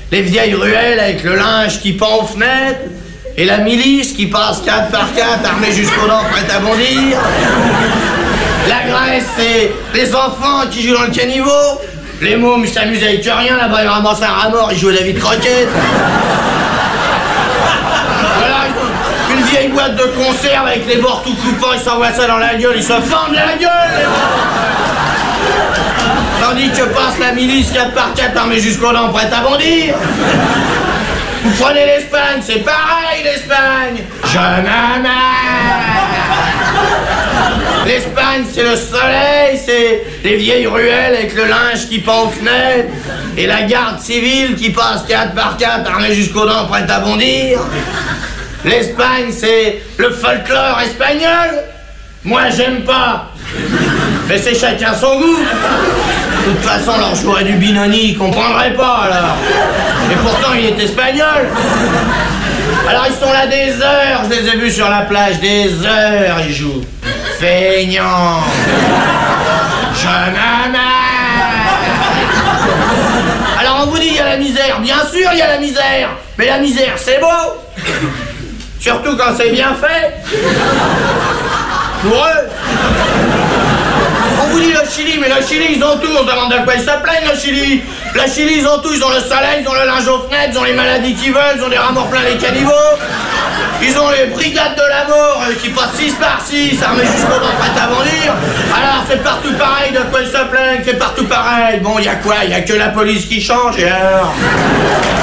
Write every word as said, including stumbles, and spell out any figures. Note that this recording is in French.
les vieilles ruelles avec le linge qui pend aux fenêtres, et la milice qui passe quatre par quatre, armée jusqu'aux dents, prête à bondir. La Grèce, c'est les enfants qui jouent dans le caniveau. Les mômes, ils s'amusent avec rien, là-bas ils ramassent un rat mort, ils jouent à David Croquette. Voilà, une vieille boîte de conserve avec les bords tout coupants, ils s'envoient ça dans la gueule, ils se fendent la gueule. Tandis que passe la milice quatre par quatre, armée jusqu'aux dents, prête à bondir. Vous prenez l'Espagne, c'est pareil l'Espagne. Je m'amène. L'Espagne, c'est le soleil, c'est les vieilles ruelles avec le linge qui pend aux fenêtres, et la garde civile qui passe quatre par quatre, armée jusqu'aux dents, prête à bondir. L'Espagne, c'est le folklore espagnol. Moi, j'aime pas. Mais c'est chacun son goût. De toute façon, leur jouerait du Binoni, ils comprendraient pas, alors. Et pourtant, il est espagnol. Alors, ils sont là des heures, je les ai vus sur la plage, des heures, ils jouent. Feignant. Je m'amène. Alors, on vous dit, il y a la misère. Bien sûr, il y a la misère. Mais la misère, c'est beau. Surtout quand c'est bien fait. Pour eux. On vous dit le Chili, mais le Chili, ils ont tout. On se demande de quoi ils se plaignent, le Chili. Le Chili, ils ont tout. Ils ont le soleil, ils ont le linge aux fenêtres, ils ont les maladies qu'ils veulent, ils ont des rats morts plein les caniveaux. Ils ont les brigades de la mort euh, qui passent six par six, armés jusqu'aux dents, prêtes à bondir. Alors, c'est partout pareil, de quoi ils se plaignent, c'est partout pareil. Bon, il y a quoi? Il y a que la police qui change, et alors